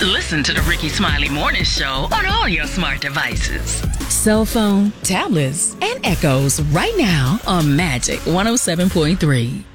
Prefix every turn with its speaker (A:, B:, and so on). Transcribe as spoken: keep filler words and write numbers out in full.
A: Listen to the Ricky Smiley Morning Show on all your smart devices. Cell phone, tablets, and Echoes right now on Magic one oh seven point three.